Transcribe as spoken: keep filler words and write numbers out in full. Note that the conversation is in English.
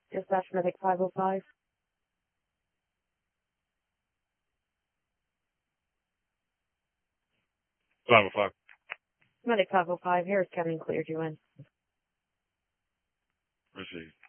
Dispatch Medic five oh five. five oh five. Medic five oh five, Harris County cleared you in. Received.